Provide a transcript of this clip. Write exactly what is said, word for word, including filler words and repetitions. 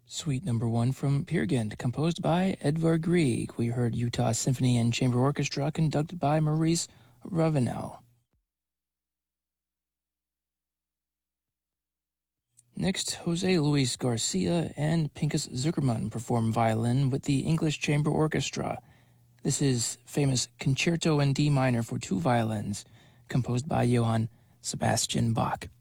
Suite number one from Peer Gynt, composed by Edvard Grieg. We heard Utah Symphony and Chamber Orchestra, conducted by Maurice Ravenel. Next, Jose Luis Garcia and Pinchas Zukerman perform violin with the English Chamber Orchestra. This is famous Concerto in D minor for two violins, composed by Johann Sebastian Bach.